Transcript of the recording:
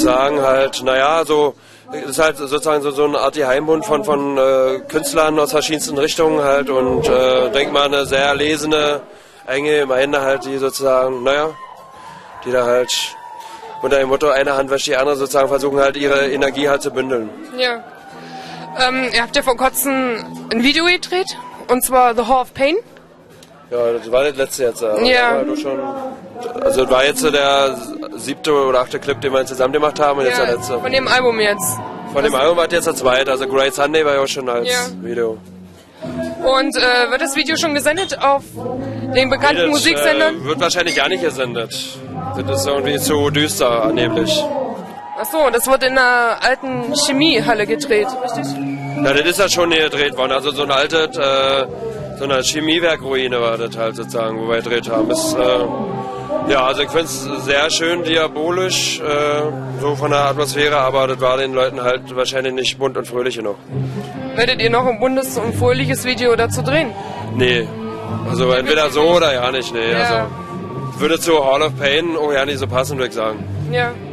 sagen halt, naja, so ist halt sozusagen so eine Art Heimbund von Künstlern aus verschiedensten Richtungen halt und denk mal eine sehr erlesene, enge im Ende halt, die sozusagen, naja, die da halt unter dem Motto eine Hand wäscht die andere sozusagen versuchen halt ihre Energie halt zu bündeln. Ja. Ihr habt ja vor kurzem ein Video gedreht, und zwar The Hall of Pain. Ja, das war das letzte jetzt. Ja. Also das war jetzt der 7. oder 8. Clip, den wir zusammen gemacht haben und jetzt der letzte. Von dem Album jetzt. Von dem Album war jetzt der zweite, also Great Sunday war ja auch schon als Video. Und wird das Video schon gesendet auf den bekannten Musiksendern? Wird wahrscheinlich gar nicht gesendet. Das ist irgendwie zu düster angeblich. Achso, das wird in einer alten Chemiehalle gedreht, richtig? Ja, das ist ja schon hier gedreht worden. Also so eine alte, so eine Chemiewerkruine war das halt sozusagen, wo wir gedreht haben. Ist, ja, also ich finde es sehr schön diabolisch, so von der Atmosphäre, aber das war den Leuten halt wahrscheinlich nicht bunt und fröhlich genug. Werdet ihr noch ein buntes und fröhliches Video dazu drehen? Nee, also entweder so oder ja nicht, nee. Ja. Also würde zu Hall of Pain auch ja nicht so passen, würde ich sagen. Ja.